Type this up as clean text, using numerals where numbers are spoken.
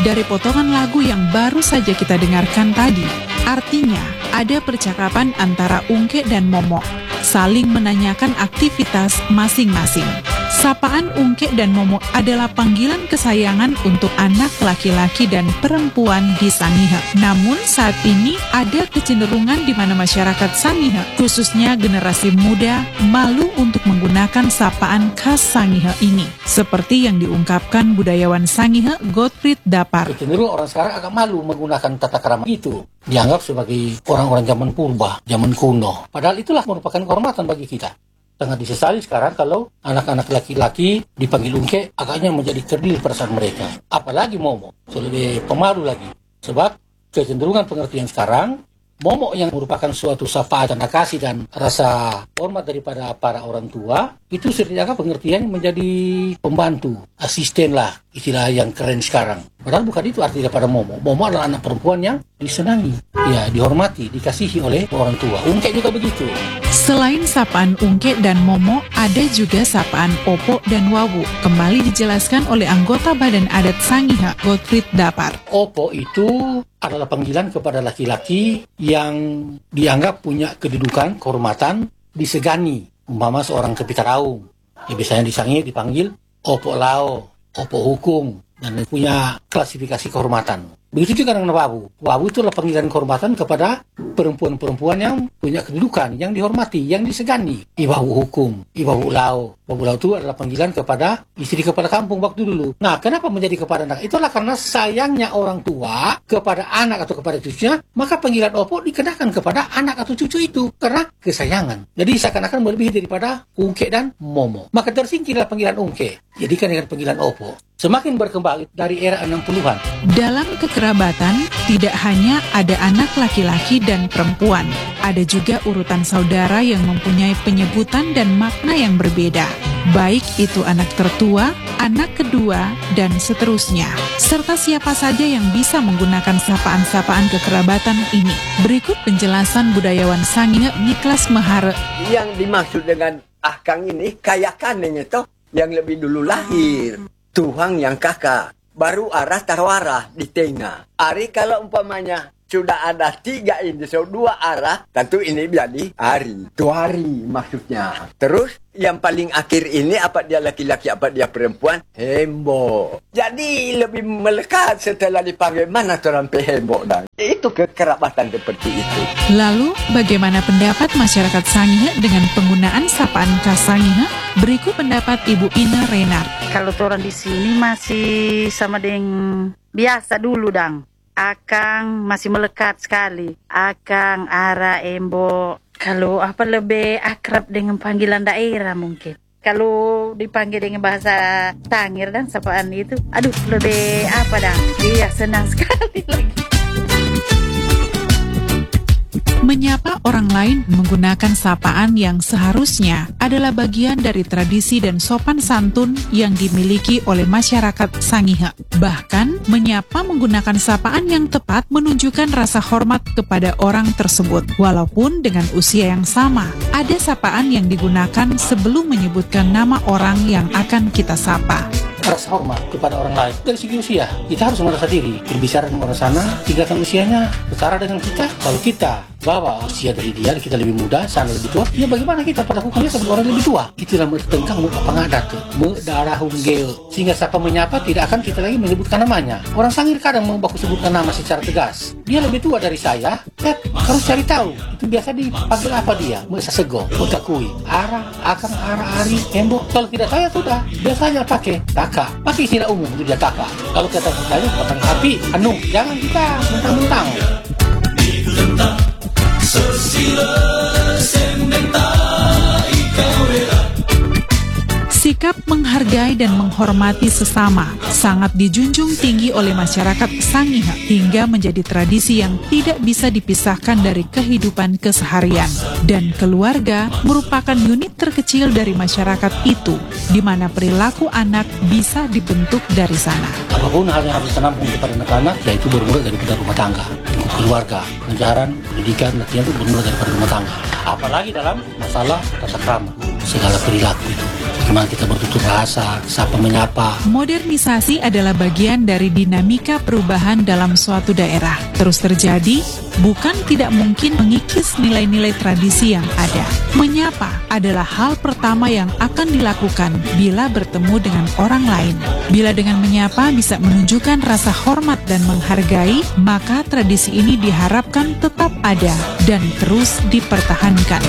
dari potongan lagu yang baru saja kita dengarkan tadi. Artinya, ada percakapan antara Ungke dan Momo, saling menanyakan aktivitas masing-masing. Sapaan Ungke dan Momo adalah panggilan kesayangan untuk anak laki-laki dan perempuan di Sangihe. Namun saat ini ada kecenderungan di mana masyarakat Sangihe, khususnya generasi muda, malu untuk menggunakan sapaan khas Sangihe ini. Seperti yang diungkapkan budayawan Sangihe, Gottfried Dapar. Kecenderungan orang sekarang agak malu menggunakan tata krama itu. Dianggap sebagai orang-orang zaman purba, zaman kuno. Padahal itulah merupakan kehormatan bagi kita. Sangat disesali sekarang kalau anak-anak laki-laki dipanggil Ungke, agaknya menjadi kerdil perasaan mereka. Apalagi Momo, lebih pemalu lagi. Sebab kecenderungan pengertian sekarang, Momo yang merupakan suatu sapaan tanda kasih dan rasa hormat daripada para orang tua, itu seringkali pengertian menjadi pembantu, asisten lah, istilah yang keren sekarang. Padahal bukan itu arti daripada Momo. Momo adalah anak perempuan yang disenangi, ya dihormati, dikasihi oleh orang tua. Ungke juga begitu. Selain sapaan Ungke dan Momo, ada juga sapaan Opo dan Wawu. Kembali dijelaskan oleh anggota Badan Adat Sangihe, Gottfried Dapar. Opo itu adalah panggilan kepada laki-laki yang dianggap punya kedudukan, kehormatan, disegani. Umpama seorang kepitaraung, ya biasanya di Sangihe dipanggil Opo Lao, Opo Hukum, dan punya klasifikasi kehormatan. Begitu juga dengan Wawu. Wawu itu adalah panggilan kehormatan kepada perempuan-perempuan yang punya kedudukan, yang dihormati, yang disegani. Iwawu hukum, Iwawu Lao. Wawu Lao itu adalah panggilan kepada istri kepala kampung waktu dulu. Nah, kenapa menjadi kepada anak? Itulah karena sayangnya orang tua kepada anak atau kepada cucunya, maka panggilan Opo dikenakan kepada anak atau cucu itu karena kesayangan. Jadi seakan-akan melebihi daripada Ungke dan Momo. Maka tersingkirlah panggilan Ungke. Jadikan dengan panggilan Opo. Semakin berkembang dari era 60-an. Dalam kekerabatan, tidak hanya ada anak laki-laki dan perempuan. Ada juga urutan saudara yang mempunyai penyebutan dan makna yang berbeda. Baik itu anak tertua, anak kedua, dan seterusnya. Serta siapa saja yang bisa menggunakan sapaan-sapaan kekerabatan ini. Berikut penjelasan budayawan Sangihe Niklas Mehare. Yang dimaksud dengan akang ini, kayakan itu yang lebih dulu lahir. Tuhan yang kakak, baru arah taruh arah di tengah. Ari kalau umpamanya sudah ada 3 ini, so 2 arah, tentu ini jadi hari. 2 hari maksudnya. Terus yang paling akhir ini, apa dia laki-laki, apa dia perempuan, hembo. Jadi lebih melekat setelah dipanggil mana terampai hembo dan itu kekerabatan seperti itu. Lalu, bagaimana pendapat masyarakat Sangihe dengan penggunaan sapaan khas Sangihe? Berikut pendapat Ibu Ina Renard. Kalau orang di sini masih sama dengan biasa dulu, Dang. Akang masih melekat sekali. Akang, Ara, Embo. Kalau apa lebih akrab dengan panggilan daerah mungkin. Kalau dipanggil dengan bahasa Sangir dan sapaan itu, aduh lebih apa dah? Iya senang sekali lagi. Menyapa orang lain menggunakan sapaan yang seharusnya adalah bagian dari tradisi dan sopan santun yang dimiliki oleh masyarakat Sangihe. Bahkan, menyapa menggunakan sapaan yang tepat menunjukkan rasa hormat kepada orang tersebut. Walaupun dengan usia yang sama, ada sapaan yang digunakan sebelum menyebutkan nama orang yang akan kita sapa. Rasa hormat kepada orang lain dari segi usia, kita harus merasa diri berbicara dengan orang sana, tinggalkan usianya setara dengan kita. Kalau kita bawa usia dari dia, kita lebih muda, sana lebih tua, ya bagaimana kita perlakukannya seperti orang lebih tua? Itulah tengkang pengadat darah hunggel, sehingga siapa menyapa tidak akan kita lagi menyebutkan namanya. Orang Sangir kadang membaku sebutkan nama secara tegas. Dia lebih tua dari saya, harus cari tahu itu biasa dipanggil apa dia. Mesa sego, utakui, Ara, Akang, Ara, Ari, Embo. Kalau tidak saya sudah biasanya pakai kakak, pakai istilah umum itu dia kakak. Kalau kita bertanya tentang api, anu, jangan kita mentang-mentang. Sikap menghargai dan menghormati sesama sangat dijunjung tinggi oleh masyarakat Sangihe hingga menjadi tradisi yang tidak bisa dipisahkan dari kehidupan keseharian. Dan keluarga merupakan unit terkecil dari masyarakat itu, di mana perilaku anak bisa dibentuk dari sana. Apapun hal yang harus ditampung kepada anak-anak, yaitu bermula daripada rumah tangga, keluarga, pengajaran, pendidikan, latihan itu bermula daripada rumah tangga. Apalagi dalam masalah tata krama, segala perilaku itu. bagaimana kita bertutur bahasa, sapa menyapa. Modernisasi adalah bagian dari dinamika perubahan dalam suatu daerah. Terus terjadi, bukan tidak mungkin mengikis nilai-nilai tradisi yang ada. Menyapa adalah hal pertama yang akan dilakukan bila bertemu dengan orang lain. Bila dengan menyapa bisa menunjukkan rasa hormat dan menghargai, maka tradisi ini diharapkan tetap ada dan terus dipertahankan.